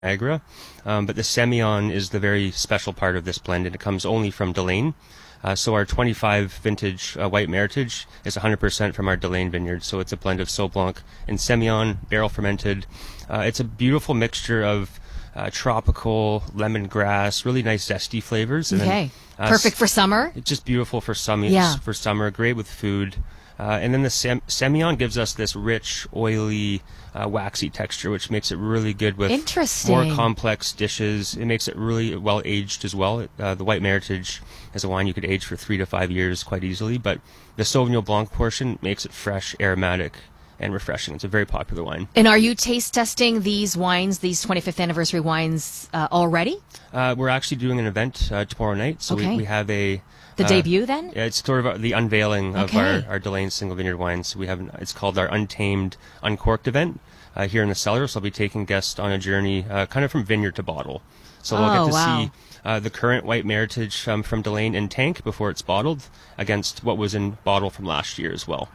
Niagara. But the Semillon is the very special part of this blend, and it comes only from Delane. So our 25 vintage white Meritage is 100% from our Delane vineyard. So it's a blend of Sauv Blanc and Semillon, barrel fermented. It's a beautiful mixture of tropical lemongrass, really nice zesty flavors. And Okay. then, Perfect for summer. It's just beautiful for Yeah. for summer, great with food. And then the Semillon gives us this rich, oily, waxy texture, which makes it really good with Interesting. more complex dishes. It makes it really well aged as well. The White Meritage is a wine you could age for 3 to 5 years quite easily, but the Sauvignon Blanc portion makes it fresh, aromatic, and refreshing. It's a very popular wine. And are you taste testing these wines, these 25th anniversary wines, already? We're actually doing an event tomorrow night, so Okay. we have a... The debut then? Yeah, it's sort of the unveiling of Okay. our Delane single vineyard wines. We have it's called our Untamed Uncorked event here in the cellar. So I'll be taking guests on a journey kind of from vineyard to bottle. So they'll Oh, get to wow. see the current white Meritage from Delane in tank before it's bottled against what was in bottle from last year as well.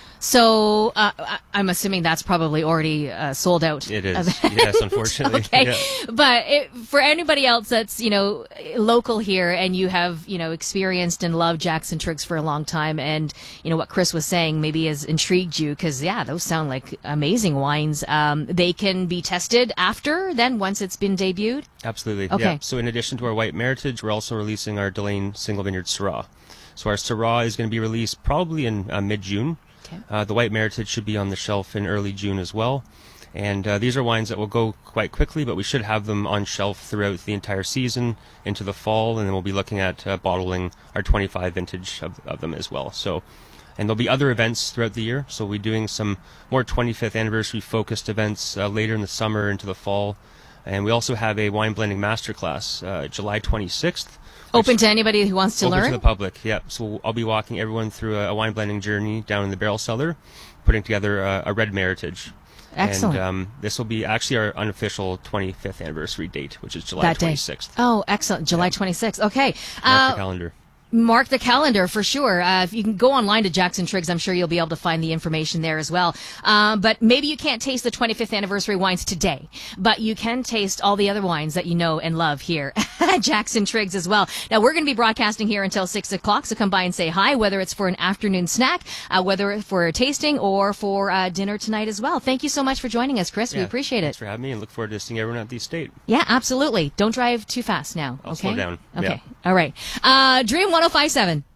So I'm assuming that's probably already sold out. It is, yes, unfortunately. Okay, Yeah. but for anybody else that's local here and you have experienced and loved Jackson Triggs for a long time, and what Chris was saying maybe has intrigued you because those sound like amazing wines. They can be tested after then once it's been debuted. Absolutely. Okay. Yeah. So in addition to our white Meritage, we're also releasing our Delane single vineyard Syrah. So our Syrah is going to be released probably in mid-June. Okay. The white Meritage should be on the shelf in early June as well. And these are wines that will go quite quickly, but we should have them on shelf throughout the entire season into the fall, and then we'll be looking at bottling our 25 vintage of them as well. So, and there'll be other events throughout the year. So we'll be doing some more 25th anniversary focused events later in the summer into the fall. And we also have a wine blending masterclass July 26th. Open to anybody who wants to Open learn? to the public, yeah. So I'll be walking everyone through a wine blending journey down in the barrel cellar, putting together a red Meritage. Excellent. And this will be actually our unofficial 25th anniversary date, which is July That day. 26th. Oh, excellent. July 26th. Okay. Mark the calendar. Mark the calendar for sure. If you can go online to Jackson Triggs, I'm sure you'll be able to find the information there as well. But maybe you can't taste the 25th anniversary wines today, but you can taste all the other wines that you know and love here at Jackson Triggs as well. Now, we're going to be broadcasting here until 6 o'clock, so come by and say hi, whether it's for an afternoon snack, whether for a tasting or for dinner tonight as well. Thank you so much for joining us, Chris. We Yeah, appreciate it. Thanks for having me, and look forward to seeing everyone at the estate. Yeah, absolutely. Don't drive too fast now. I'll okay? slow down. Okay. Yeah. All right. Dream 1057.